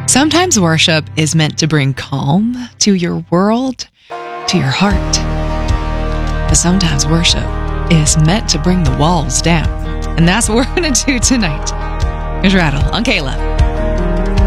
Sometimes worship is meant to bring calm to your world, to your heart. But sometimes worship is meant to bring the walls down. And that's what we're going to do tonight. Here's Rattle on K-Love.